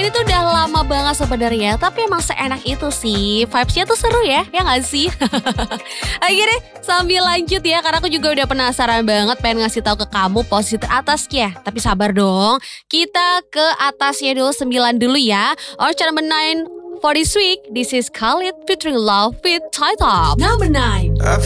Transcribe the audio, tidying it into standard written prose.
ini tuh udah lama banget sebenarnya, tapi emang seenak itu sih. Vibes-nya tuh seru ya gak sih? Oke deh, sambil lanjut ya, karena aku juga udah penasaran banget pengen ngasih tahu ke kamu posisi teratasnya. Tapi sabar dong, kita ke atasnya dulu 9 dulu ya. Or number 9 for this week, this is Khalid featuring Love with Tie Top. Number 9.